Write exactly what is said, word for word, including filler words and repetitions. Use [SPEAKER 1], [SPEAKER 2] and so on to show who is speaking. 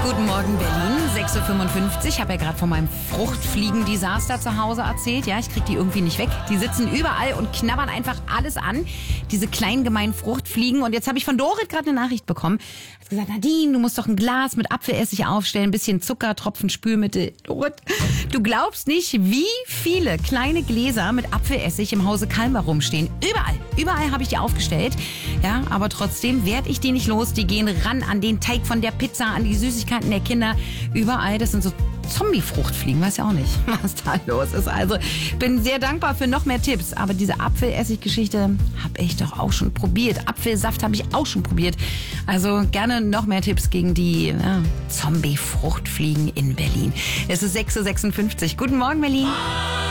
[SPEAKER 1] Guten Morgen, Berlin. sechs Uhr fünfundfünfzig. Ich habe ja gerade von meinem Fruchtfliegen-Desaster zu Hause erzählt. Ja, ich kriege die irgendwie nicht weg. Die sitzen überall und knabbern einfach alles an. Diese kleinen gemeinen Fruchtfliegen. Und jetzt habe ich von Dorit gerade eine Nachricht bekommen. Hat gesagt, Nadine, du musst doch ein Glas mit Apfelessig aufstellen, ein bisschen Zucker, Tropfen Spülmittel. Dorit, du glaubst nicht, wie viele kleine Gläser mit Apfelessig im Hause Kalmer rumstehen. Überall. Überall habe ich die aufgestellt. Ja, aber trotzdem werde ich die nicht los. Die gehen ran an den Teig von der Pizza, an die Süßigkeiten der Kinder. Überall, das sind so Zombie-Fruchtfliegen, weiß ja auch nicht, was da los ist. Also bin sehr dankbar für noch mehr Tipps. Aber diese Apfelessig-Geschichte habe ich doch auch schon probiert. Apfelsaft habe ich auch schon probiert. Also gerne noch mehr Tipps gegen die ja, Zombie-Fruchtfliegen in Berlin. Es ist sechs Uhr sechsundfünfzig. Guten Morgen, Berlin.